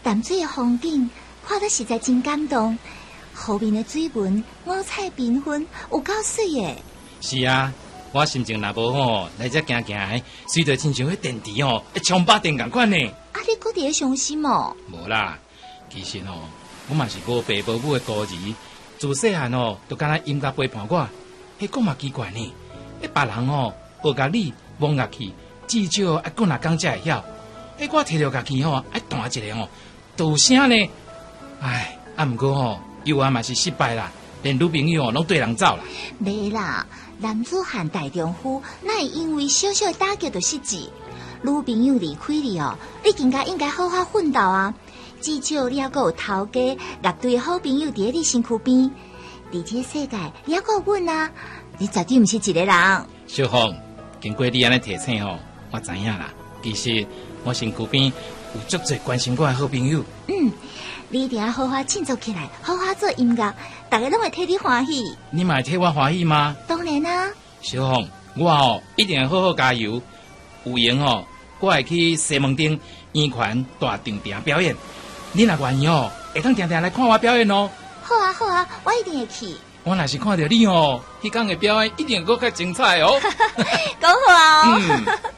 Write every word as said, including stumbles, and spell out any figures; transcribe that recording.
淡水的风景看得实在真感动，后面的水纹五彩缤纷，有够水的。 是啊，我心情若无吼，来这行行的，随着亲像迄电池吼，一充八电共款呢。 啊，你搁伫咧伤心哦？ 无啦，其实吼，我嘛是无爸无母的孤儿，自细汉吼，就敢若音乐陪伴我。迄个嘛奇怪呢，迄别人吼学乐理、摸乐器，至少爱几若讲才会晓。迄我摕着乐器吼，爱弹一下吼，都有声呢。唉，啊毋过吼，游玩嘛是失败啦，连女朋友拢对人走啦。 袂啦，男子汉大丈夫，哪会因为小小的打击就失志？女朋友离开你哦，你更加应该好好奋斗啊！至少你还阁有头家、乐队好朋友伫你身躯边。伫这世界，你还阁有阮啊！你绝对毋是一个人。 小凤，经过你安尼提醒吼，我知影啦。其实我身躯边有足侪关心我的好朋友。 嗯，你一定要好好振作起来，好好做音乐，大家拢会替你欢喜。 你嘛会替我欢喜吗？ 当然啊。 小凤，我哦一定会好好加油。有闲哦，我会去西门町圆环大场顶表演。你若愿意哦，会当定定来看我表演哦。 好啊好啊，我一定会去。 我若是看到你哦，迄天的表演一定会更加精彩哦。 讲好啊哦。 嗯